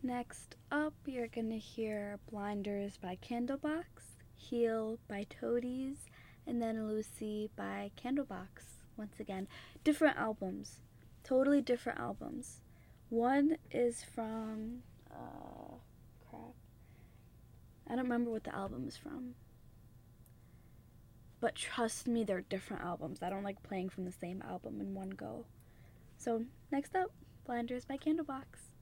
Next up, you're gonna hear Blinders by Candlebox, Heal by Toadies, and then Lucy by Candlebox. Once again, different albums, totally different albums. One is from, crap, I don't remember what the album is from. But trust me, they're different albums. I don't like playing from the same album in one go. So, next up, Blinders by Candlebox.